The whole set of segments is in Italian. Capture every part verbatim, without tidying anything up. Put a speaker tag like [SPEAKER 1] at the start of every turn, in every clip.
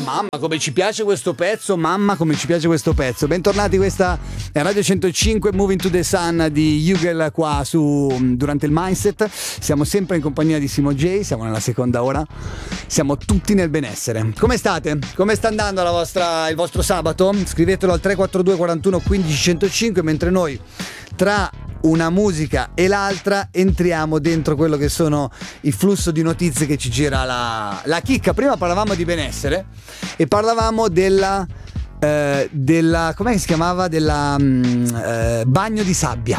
[SPEAKER 1] mamma come ci piace questo pezzo, mamma come ci piace questo pezzo. Bentornati, questa è Radio centocinque, Moving to the Sun di Hugel qua su Durante il Mindset. Siamo sempre in compagnia di Simo J, siamo nella seconda ora, siamo tutti nel benessere. Come state? Come sta andando la vostra, il vostro sabato? Scrivetelo al tre quattro due quarantuno quindici centocinque, mentre noi tra una musica e l'altra entriamo dentro quello che sono il flusso di notizie che ci gira la, la chicca. Prima parlavamo di benessere e parlavamo della eh, della come si chiamava della mm, eh, bagno di sabbia.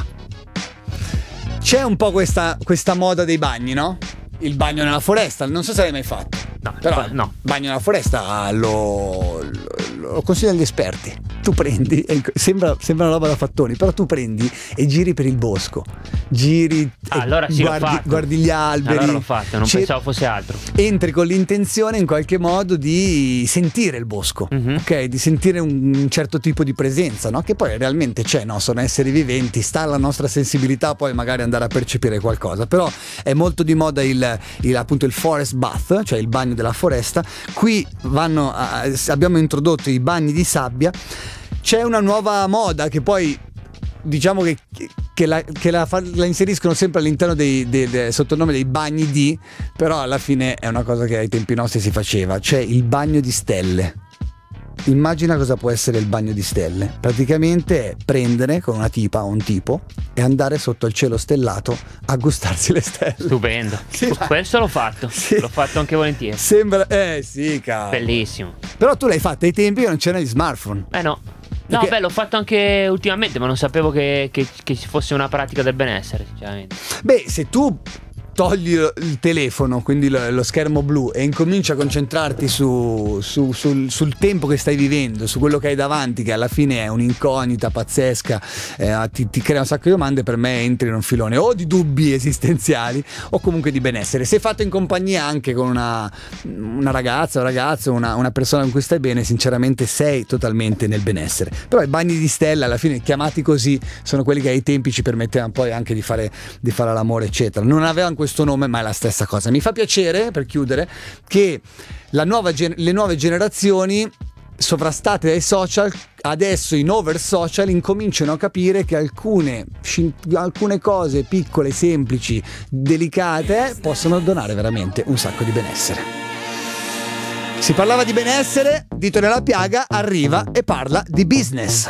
[SPEAKER 1] C'è un po' questa, questa moda dei bagni, no? Il bagno nella foresta, non so se l'hai mai fatto.
[SPEAKER 2] No,
[SPEAKER 1] però
[SPEAKER 2] no.
[SPEAKER 1] Bagno nella foresta lo, lo, lo consigliano gli esperti. Tu prendi, sembra, sembra una roba da fattoni, però tu prendi e giri per il bosco, giri
[SPEAKER 2] ah, allora sì,
[SPEAKER 1] guardi,
[SPEAKER 2] l'ho fatto.
[SPEAKER 1] guardi gli alberi.
[SPEAKER 2] Allora l'ho fatto, non
[SPEAKER 1] C'è,
[SPEAKER 2] pensavo fosse altro.
[SPEAKER 1] Entri con l'intenzione in qualche modo di sentire il bosco, mm-hmm. ok? Di sentire un, un certo tipo di presenza, no? Che poi realmente c'è, no? Sono esseri viventi, sta alla nostra sensibilità poi magari andare a percepire qualcosa, però è molto di moda il, il appunto il forest bath, cioè il bagno della foresta. Qui vanno a, abbiamo introdotto i bagni di sabbia. C'è una nuova moda che poi diciamo che, che, la, che la, la inseriscono sempre all'interno dei, dei, dei, sotto il nome dei bagni di, però alla fine è una cosa che ai tempi nostri si faceva, cioè il bagno di stelle. Immagina cosa può essere il bagno di stelle. Praticamente è prendere con una tipa o un tipo e andare sotto il cielo stellato a gustarsi le stelle.
[SPEAKER 2] Stupendo.
[SPEAKER 1] Sì,
[SPEAKER 2] questo l'ho fatto, sì. L'ho fatto anche volentieri.
[SPEAKER 1] Sembra, eh sì, cavolo.
[SPEAKER 2] Bellissimo.
[SPEAKER 1] Però tu l'hai fatto ai tempi che non c'erano gli smartphone.
[SPEAKER 2] Eh no. No,
[SPEAKER 1] Perché...
[SPEAKER 2] beh, l'ho fatto anche ultimamente, ma non sapevo che, che, che ci fosse una pratica del benessere, sinceramente.
[SPEAKER 1] Beh, se tu togli il telefono, quindi lo, lo schermo blu, e incominci a concentrarti su, su, sul, sul tempo che stai vivendo, su quello che hai davanti, che alla fine è un'incognita pazzesca, eh, ti, ti crea un sacco di domande, per me entri in un filone o di dubbi esistenziali o comunque di benessere. Se fatto in compagnia anche con una, una ragazza, un ragazzo, una, una persona con cui stai bene, sinceramente sei totalmente nel benessere. Però i bagni di stella, alla fine chiamati così, sono quelli che ai tempi ci permettevano poi anche di fare, di fare l'amore eccetera. Non avevano questo nome, ma è la stessa cosa. Mi fa piacere, per chiudere, che la nuova gen- le nuove generazioni sovrastate dai social, adesso in over social, incominciano a capire che alcune, alcune cose piccole, semplici, delicate possono donare veramente un sacco di benessere. Si parlava di benessere, Dito nella piaga arriva e parla di business.